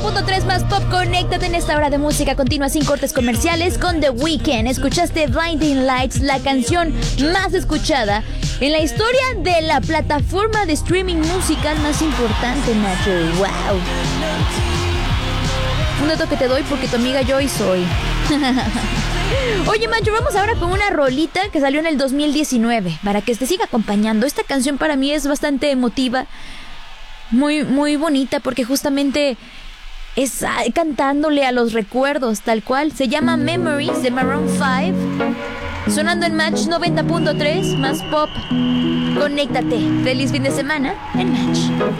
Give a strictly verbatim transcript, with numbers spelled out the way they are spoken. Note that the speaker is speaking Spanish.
Punto tres más pop, conéctate en esta hora de música continua sin cortes comerciales con The Weeknd. Escuchaste Blinding Lights, la canción más escuchada en la historia de la plataforma de streaming musical más importante, Nacho. ¡Wow! Un dato que te doy porque tu amiga Joy soy. Oye, Macho, vamos ahora con una rolita que salió en el dos mil diecinueve para que te siga acompañando. Esta canción para mí es bastante emotiva, muy, muy bonita porque justamente es ah, cantándole a los recuerdos, tal cual. Se llama Memories de Maroon cinco. Sonando en Match noventa punto tres más pop. Conéctate. Feliz fin de semana en Match.